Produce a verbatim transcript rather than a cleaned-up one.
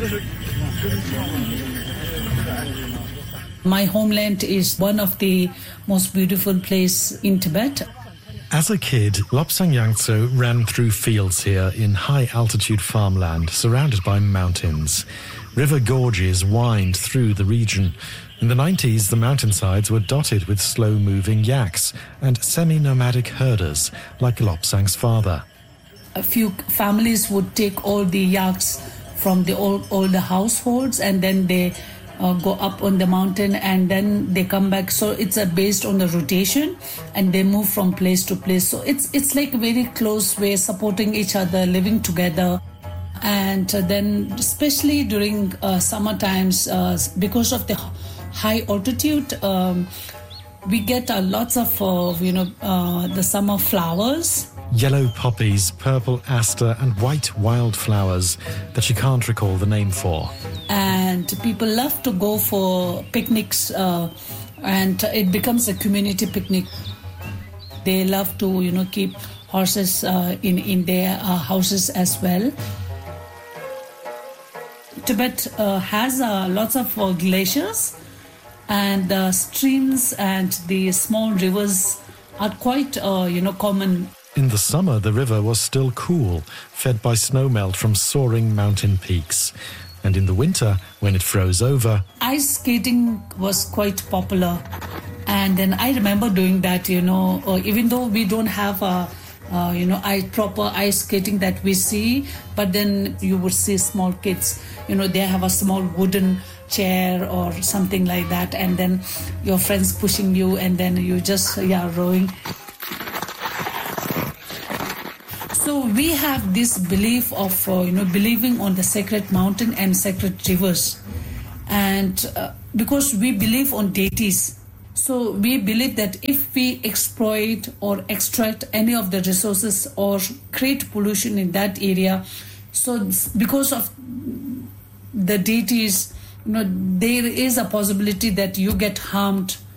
My homeland is one of the most beautiful places in Tibet. As a kid, Lobsang Yangtze ran through fields here in high-altitude farmland surrounded by mountains. River gorges wind through the region. In the nineties, the mountainsides were dotted with slow-moving yaks and semi-nomadic herders like Lobsang's father. A few families would take all the yaks from the old, older households, and then they uh, go up on the mountain, and then they come back. So it's uh, based on the rotation, and they move from place to place. So it's it's like a very close way, supporting each other, living together. And uh, then especially during uh, summer times, uh, because of the high altitude, um, we get uh, lots of, uh, you know, uh, the summer flowers. Yellow poppies, purple aster and white wildflowers that you can't recall the name for. And people love to go for picnics, uh, and it becomes a community picnic. They love to, you know, keep horses uh, in, in their uh, houses as well. Tibet uh, has uh, lots of uh, glaciers, and the streams and the small rivers are quite, uh, you know, common. In the summer, the river was still cool, fed by snowmelt from soaring mountain peaks. And in the winter, when it froze over, ice skating was quite popular. And then I remember doing that, you know, uh, even though we don't have a, uh, you know, I, proper ice skating that we see, but then you would see small kids, you know, they have a small wooden chair or something like that, and then your friends pushing you, and then you just, yeah, rowing. So we have this belief of, uh, you know, believing on the sacred mountain and sacred rivers. And uh, because we believe on deities, so we believe that if we exploit or extract any of the resources or create pollution in that area, so because of the deities, you know, there is a possibility that you get harmed